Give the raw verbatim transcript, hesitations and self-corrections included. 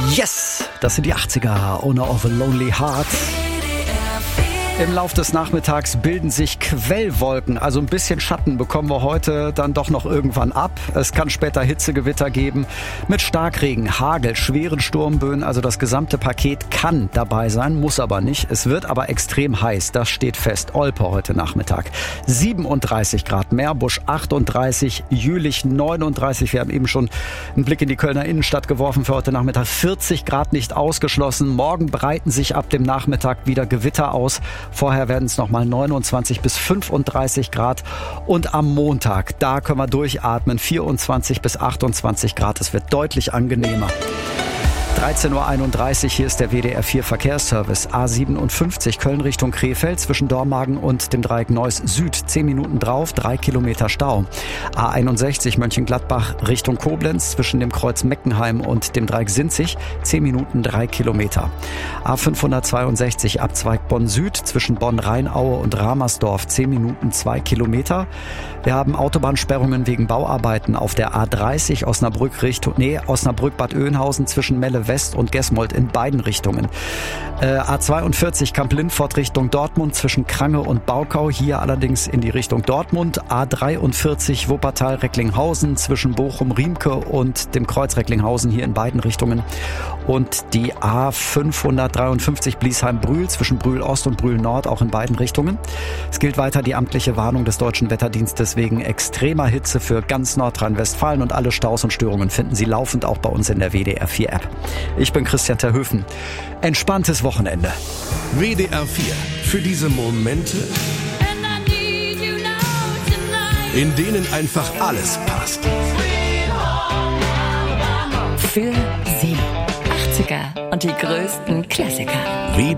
Yes, das sind die achtziger, Owner of a Lonely Heart. Im Lauf des Nachmittags bilden sich Quellwolken, also ein bisschen Schatten bekommen wir heute dann doch noch irgendwann ab. Es kann später Hitzegewitter geben mit Starkregen, Hagel, schweren Sturmböen, also das gesamte Paket kann dabei sein, muss aber nicht. Es wird aber extrem heiß, das steht fest. Olpe heute Nachmittag siebenunddreißig Grad, Meerbusch achtunddreißig, Jülich neununddreißig. Wir haben eben schon einen Blick in die Kölner Innenstadt geworfen für heute Nachmittag. vierzig Grad nicht ausgeschlossen. Morgen breiten sich ab dem Nachmittag wieder Gewitter aus. Vorher werden es nochmal neunundzwanzig bis fünfunddreißig Grad. Und am Montag, da können wir durchatmen, vierundzwanzig bis achtundzwanzig Grad. Es wird deutlich angenehmer. dreizehn Uhr einunddreißig, hier ist der W D R vier Verkehrsservice. A siebenundfünfzig Köln Richtung Krefeld zwischen Dormagen und dem Dreieck Neuss Süd. zehn Minuten drauf, drei Kilometer Stau. A einundsechzig Mönchengladbach Richtung Koblenz zwischen dem Kreuz Meckenheim und dem Dreieck Sinzig. zehn Minuten, drei Kilometer. A fünfhundertzweiundsechzig Abzweig Bonn Süd zwischen Bonn-Rheinaue und Ramersdorf. zehn Minuten, zwei Kilometer. Wir haben Autobahnsperrungen wegen Bauarbeiten auf der A dreißig Osnabrück Richtung, nee, Osnabrück-Bad Oeynhausen zwischen Melle West und Gesmold in beiden Richtungen. Äh, A zweiundvierzig Kamp-Lindfort Richtung Dortmund zwischen Krange und Baukau, hier allerdings in die Richtung Dortmund. A dreiundvierzig Wuppertal-Recklinghausen zwischen Bochum-Riemke und dem Kreuz Recklinghausen, hier in beiden Richtungen. Und die A fünfhundertdreiundfünfzig Bliesheim-Brühl zwischen Brühl-Ost und Brühl-Nord, auch in beiden Richtungen. Es gilt weiter die amtliche Warnung des Deutschen Wetterdienstes wegen extremer Hitze für ganz Nordrhein-Westfalen, und alle Staus und Störungen finden Sie laufend auch bei uns in der W D R vier App. Ich bin Christian Terhöfen. Entspanntes Wochenende. W D R vier. Für diese Momente, in denen einfach alles passt. Für Sie. achtziger und die größten Klassiker. W